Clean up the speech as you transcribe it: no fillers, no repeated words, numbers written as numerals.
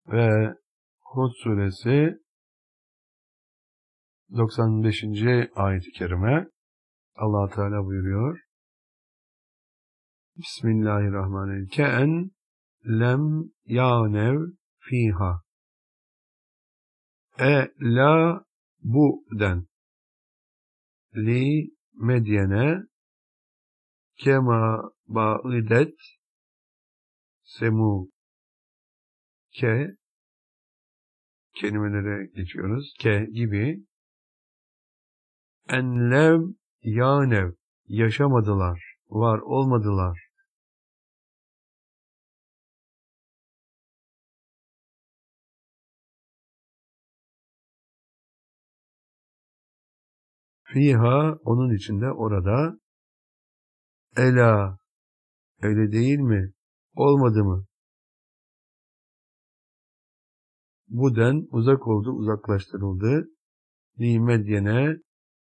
Ve Hud suresi 95. ayet-i kerime Allah Teala buyuruyor. Bismillahirrahmanirrahim. Ke'en lem yânev fiha. La bu den. Li medyene kema ba'idet semu. Kelimelere geçiyoruz. Gibi. Enlev yânev. Yaşamadılar. Var olmadılar. Fiha onun içinde orada. Ela. Öyle değil mi? Olmadı mı? Bu den uzak oldu, uzaklaştırıldı. Li medyene